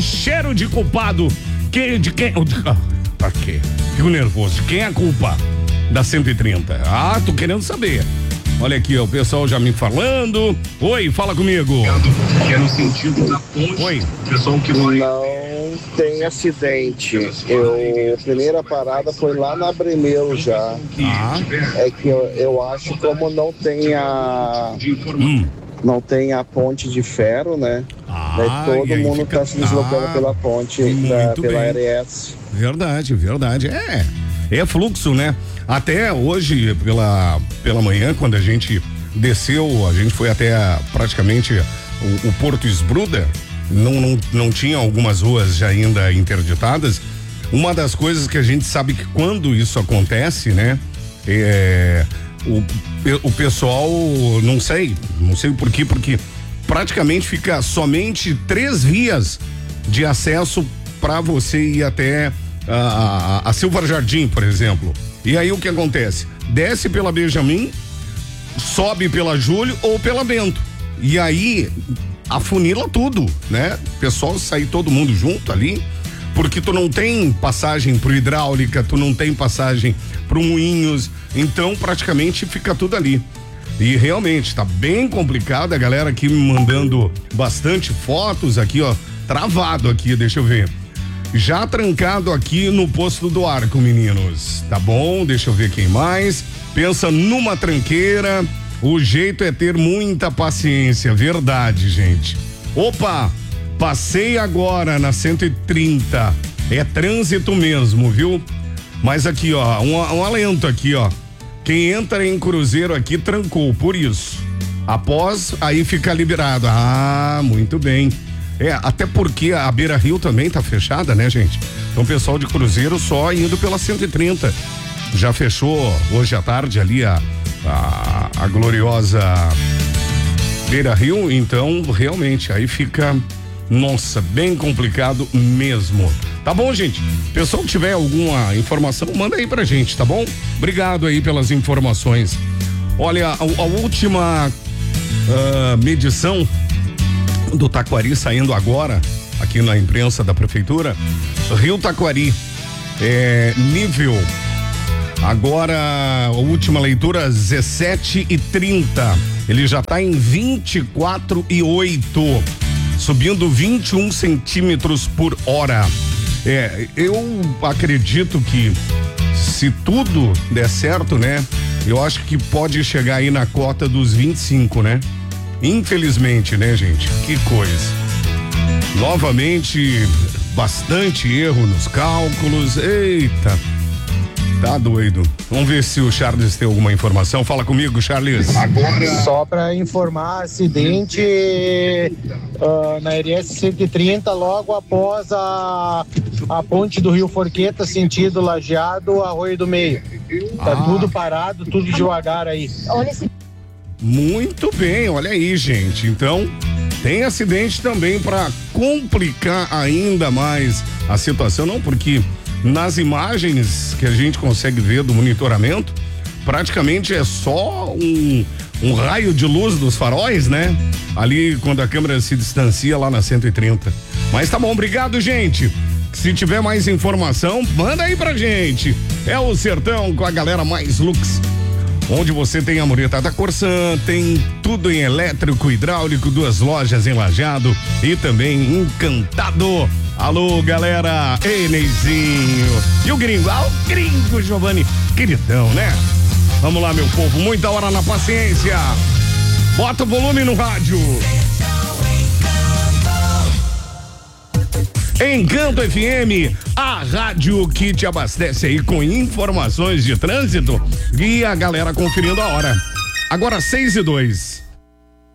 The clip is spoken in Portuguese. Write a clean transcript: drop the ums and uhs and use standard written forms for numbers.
cheiro de culpado. De quem? Pra quê? Fico nervoso. De quem é a culpa da 130? Ah, tô querendo saber. Olha aqui, ó, o pessoal já me falando. Oi, fala comigo. Que é no sentido da ponte. Oi. Pessoal que vai. Não tem acidente. A primeira parada foi lá na Abremeu já. É que eu acho como não tem a ponte de ferro, né? Daí todo mundo tá se deslocando pela ponte, pela RS. Verdade. É fluxo, né? Até hoje, pela manhã, quando a gente desceu, a gente foi até praticamente o Porto Esbruda, não tinha algumas ruas já ainda interditadas. Uma das coisas que a gente sabe que quando isso acontece, né? O pessoal, não sei o porquê, porque praticamente fica somente 3 vias de acesso para você ir até a Silva Jardim, por exemplo. E aí o que acontece? Desce pela Benjamin, sobe pela Júlio ou pela Bento. E aí afunila tudo, né? O pessoal sai todo mundo junto ali, porque tu não tem passagem pro Hidráulica, tu não tem passagem pro Moinhos, então praticamente fica tudo ali. E realmente tá bem complicado, a galera aqui me mandando bastante fotos aqui, ó, travado aqui, deixa eu ver. Já trancado aqui no posto do Arco, meninos. Tá bom, deixa eu ver quem mais. Pensa numa tranqueira, o jeito é ter muita paciência, verdade, gente. Opa, passei agora na 130, é trânsito mesmo, viu? Mas aqui, ó, um alento aqui, ó. Quem entra em Cruzeiro aqui trancou, por isso. Após, aí fica liberado. Ah, muito bem. Até porque a Beira Rio também tá fechada, né, gente? Então o pessoal de Cruzeiro só indo pela 130. Já fechou hoje à tarde ali a gloriosa Beira Rio, então realmente aí fica, nossa, bem complicado mesmo. Tá bom, gente? Pessoal que tiver alguma informação, manda aí pra gente, tá bom? Obrigado aí pelas informações. Olha, a última medição do Taquari saindo agora, aqui na imprensa da prefeitura, Rio Taquari, nível, agora a última leitura 17,30, ele já tá em 24,8, subindo 21 centímetros por hora. Eu acredito que se tudo der certo, né, eu acho que pode chegar aí na cota dos 25, né? Infelizmente, né, gente? Que coisa. Novamente, bastante erro nos cálculos. Eita, tá doido. Vamos ver se o Charles tem alguma informação. Fala comigo, Charles. Só para informar, acidente na RS 130, logo após a ponte do Rio Forqueta, sentido Lajeado, Arroio do Meio. Tá tudo parado, tudo devagar aí. Muito bem, olha aí, gente. Então, tem acidente também para complicar ainda mais a situação, não, porque nas imagens que a gente consegue ver do monitoramento, praticamente é só um raio de luz dos faróis, né? Ali quando a câmera se distancia lá na 130. Mas tá bom, obrigado, gente. Se tiver mais informação, manda aí pra gente. É o Sertão com a galera mais Lux, onde você tem a mureta da Corsan, tem tudo em elétrico, hidráulico, 2 lojas em Lajeado e também Encantado. Alô, galera, ei, Neizinho. E o gringo? O gringo, Giovanni, queridão, né? Vamos lá, meu povo, muita hora na paciência. Bota o volume no rádio. Encanto FM, a rádio que te abastece aí com informações de trânsito e a galera conferindo a hora. Agora 6:02.